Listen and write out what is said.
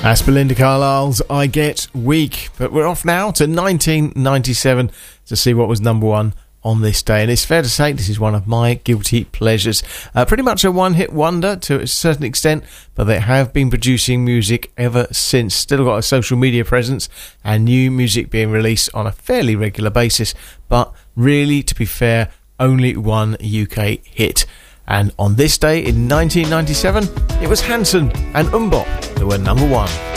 That's Belinda Carlisle's I Get Weak. But we're off now to 1997 to see what was number one on this day. And it's fair to say this is one of my guilty pleasures. Pretty much a one-hit wonder to a certain extent, but they have been producing music ever since. Still got a social media presence and new music being released on a fairly regular basis. But really, to be fair, only one UK hit. And on this day in 1997, it was Hanson and MMMBop that were number one.